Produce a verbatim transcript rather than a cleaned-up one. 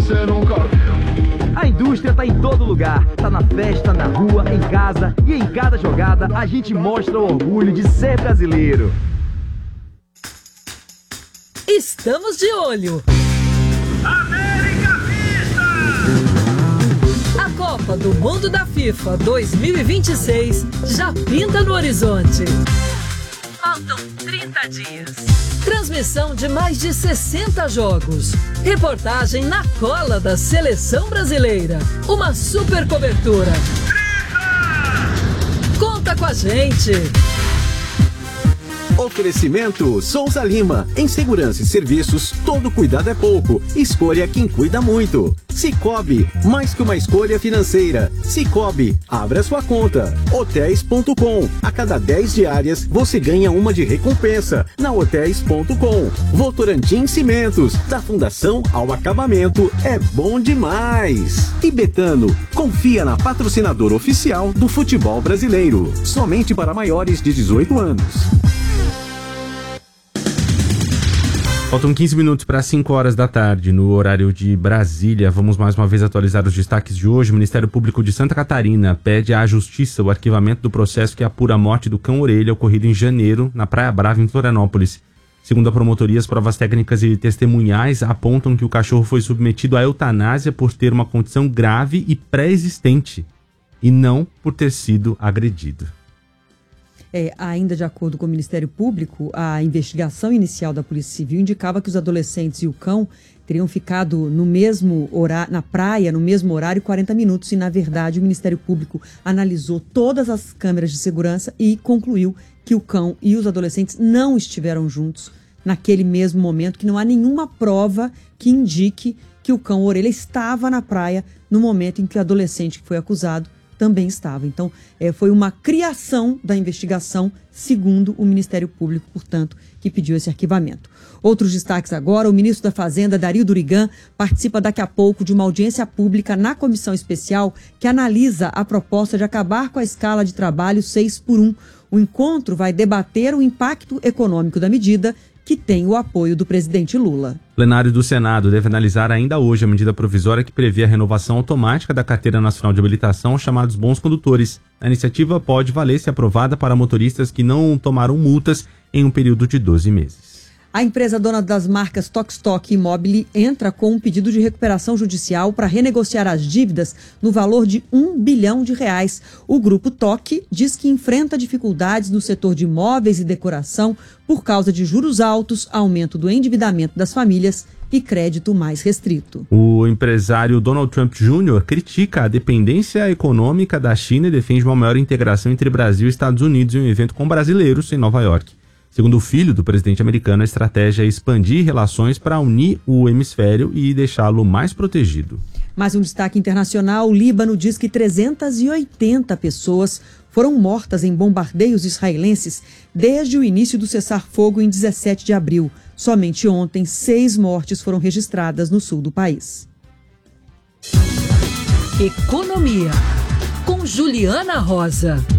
você nunca viu. A indústria tá em todo lugar. Tá na festa, na rua, em casa. E em cada jogada a gente mostra o orgulho de ser brasileiro. Estamos de olho. América Vista! A Copa do Mundo da FIFA dois mil e vinte e seis já pinta no horizonte. Faltam trinta dias. Transmissão de mais de sessenta jogos. Reportagem na cola da seleção brasileira. Uma super cobertura. trinta! Conta com a gente. Oferecimento Souza Lima. Em segurança e serviços, todo cuidado é pouco. Escolha quem cuida muito. Cicobi, mais que uma escolha financeira. Cicobi, abra sua conta. Hotéis ponto com. A cada dez diárias, você ganha uma de recompensa. Na Hotéis ponto com. Votorantim Cimentos, da fundação ao acabamento, é bom demais. E Betano, confia na patrocinadora oficial do futebol brasileiro. Somente para maiores de dezoito anos. Faltam quinze minutos para cinco horas da tarde, no horário de Brasília. Vamos mais uma vez atualizar os destaques de hoje. O Ministério Público de Santa Catarina pede à Justiça o arquivamento do processo que apura a morte do cão orelha ocorrido em janeiro, na Praia Brava, em Florianópolis. Segundo a promotoria, as provas técnicas e testemunhais apontam que o cachorro foi submetido à eutanásia por ter uma condição grave e pré-existente, e não por ter sido agredido. É, ainda de acordo com o Ministério Público, a investigação inicial da Polícia Civil indicava que os adolescentes e o cão teriam ficado no mesmo horário, na praia, no mesmo horário, quarenta minutos, e, na verdade, o Ministério Público analisou todas as câmeras de segurança e concluiu que o cão e os adolescentes não estiveram juntos naquele mesmo momento, que não há nenhuma prova que indique que o cão orelha estava na praia no momento em que o adolescente que foi acusado também estava. Então, é, foi uma criação da investigação, segundo o Ministério Público, portanto, que pediu esse arquivamento. Outros destaques agora: o ministro da Fazenda, Dario Durigan, participa daqui a pouco de uma audiência pública na comissão especial que analisa a proposta de acabar com a escala de trabalho seis por um. O encontro vai debater o impacto econômico da medida, que tem o apoio do presidente Lula. O plenário do Senado deve analisar ainda hoje a medida provisória que prevê a renovação automática da Carteira Nacional de Habilitação aos chamados bons condutores. A iniciativa pode valer se aprovada para motoristas que não tomaram multas em um período de doze meses. A empresa dona das marcas Tokstok e Mobile entra com um pedido de recuperação judicial para renegociar as dívidas no valor de um bilhão de reais. O grupo Tok diz que enfrenta dificuldades no setor de móveis e decoração por causa de juros altos, aumento do endividamento das famílias e crédito mais restrito. O empresário Donald Trump Júnior critica a dependência econômica da China e defende uma maior integração entre Brasil e Estados Unidos em um evento com brasileiros em Nova York. Segundo o filho do presidente americano, a estratégia é expandir relações para unir o hemisfério e deixá-lo mais protegido. Mais um destaque internacional: o Líbano diz que trezentas e oitenta pessoas foram mortas em bombardeios israelenses desde o início do cessar-fogo em dezessete de abril. Somente ontem, seis mortes foram registradas no sul do país. Economia, com Juliana Rosa.